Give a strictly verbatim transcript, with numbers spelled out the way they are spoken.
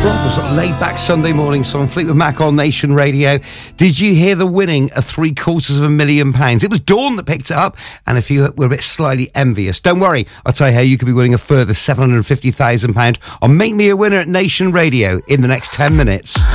Laid back Sunday morning song, Fleetwood Mac on Nation Radio. Did you hear the winning of three quarters of a million pounds? It was Dawn that picked it up, and if you were a bit slightly envious, don't worry, I'll tell you how you could be winning a further seven hundred fifty thousand pounds on Make Me a Winner at Nation Radio in the next ten minutes.